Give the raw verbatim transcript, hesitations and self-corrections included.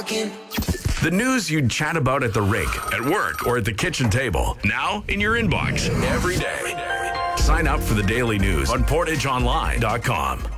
walking. The news you'd chat about at the rink, at work, or at the kitchen table. Now in your inbox every day. Sign up for the daily news on portage online dot com.